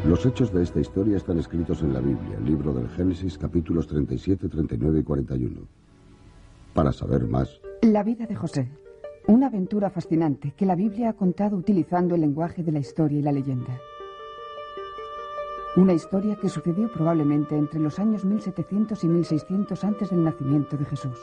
Los hechos de esta historia están escritos en la Biblia, el libro del Génesis, capítulos 37, 39 y 41. Para saber más... La vida de José. Una aventura fascinante que la Biblia ha contado utilizando el lenguaje de la historia y la leyenda. Una historia que sucedió probablemente entre los años 1700 y 1600 antes del nacimiento de Jesús.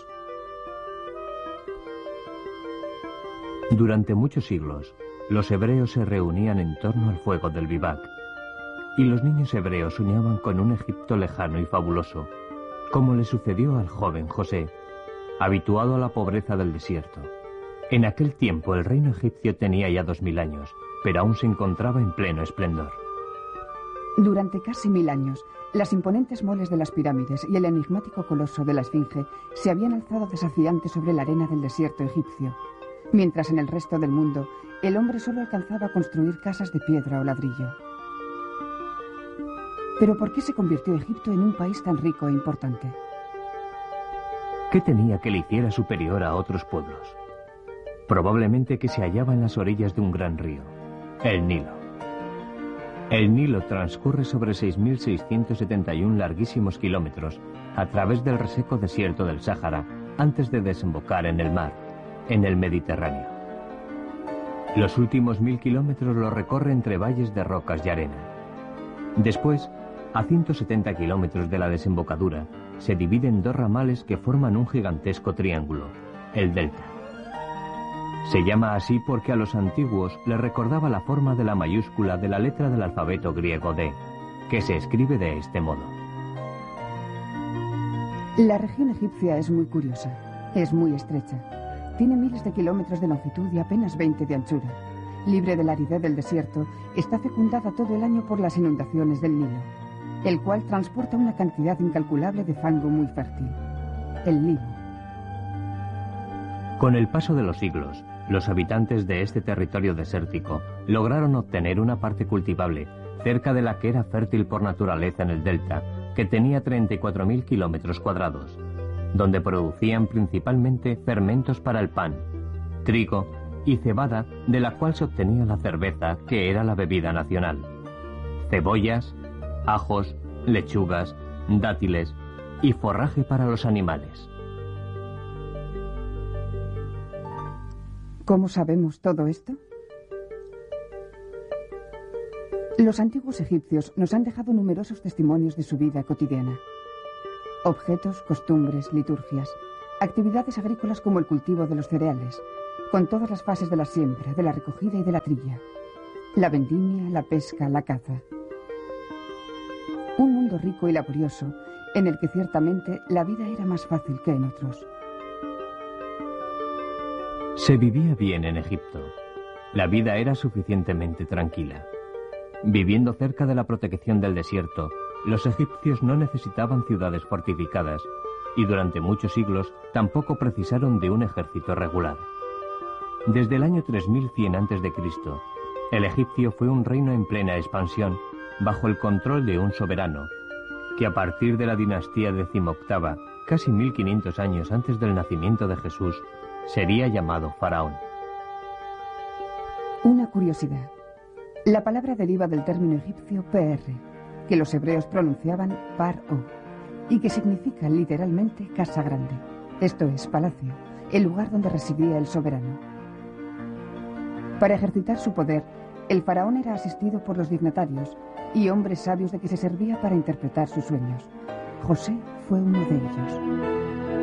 Durante muchos siglos, los hebreos se reunían en torno al fuego del vivac, y los niños hebreos soñaban con un Egipto lejano y fabuloso, como le sucedió al joven José, habituado a la pobreza del desierto. En aquel tiempo el reino egipcio tenía ya 2000 años, pero aún se encontraba en pleno esplendor. Durante casi 1000 años, las imponentes moles de las pirámides y el enigmático coloso de la Esfinge se habían alzado desafiantes sobre la arena del desierto egipcio, mientras en el resto del mundo el hombre solo alcanzaba a construir casas de piedra o ladrillo. Pero ¿por qué se convirtió Egipto en un país tan rico e importante? ¿Qué tenía que le hiciera superior a otros pueblos? Probablemente que se hallaba en las orillas de un gran río, el Nilo. El Nilo transcurre sobre 6.671 larguísimos kilómetros a través del reseco desierto del Sáhara antes de desembocar en el mar, en el Mediterráneo. Los últimos 1000 kilómetros los recorre entre valles de rocas y arena. Después, a 170 kilómetros de la desembocadura, se divide en dos ramales que forman un gigantesco triángulo, el delta. Se llama así porque a los antiguos les recordaba la forma de la mayúscula de la letra del alfabeto griego D, que se escribe de este modo. La región egipcia es muy curiosa, es muy estrecha. Tiene miles de kilómetros de longitud y apenas 20 de anchura. Libre de la aridez del desierto, está fecundada todo el año por las inundaciones del Nilo, el cual transporta una cantidad incalculable de fango muy fértil, el limo. Con el paso de los siglos, los habitantes de este territorio desértico lograron obtener una parte cultivable cerca de la que era fértil por naturaleza en el delta, que tenía 34.000 kilómetros cuadrados, donde producían principalmente fermentos para el pan, trigo y cebada, de la cual se obtenía la cerveza, que era la bebida nacional, cebollas, ajos, lechugas, dátiles y forraje para los animales. ¿Cómo sabemos todo esto? Los antiguos egipcios nos han dejado numerosos testimonios de su vida cotidiana. Objetos, costumbres, liturgias, actividades agrícolas como el cultivo de los cereales, con todas las fases de la siembra, de la recogida y de la trilla, la vendimia, la pesca, la caza. Un mundo rico y laborioso, en el que ciertamente la vida era más fácil que en otros. Se vivía bien en Egipto. La vida era suficientemente tranquila. Viviendo cerca de la protección del desierto, los egipcios no necesitaban ciudades fortificadas y durante muchos siglos tampoco precisaron de un ejército regular. Desde el año 3100 a.C., el egipcio fue un reino en plena expansión bajo el control de un soberano, que a partir de la dinastía decimoctava, casi 1500 años antes del nacimiento de Jesús, sería llamado faraón. Una curiosidad. La palabra deriva del término egipcio PR, que los hebreos pronunciaban Par-O, y que significa literalmente casa grande, esto es, palacio, el lugar donde residía el soberano. Para ejercitar su poder, el faraón era asistido por los dignatarios y hombres sabios de que se servía para interpretar sus sueños. José fue uno de ellos.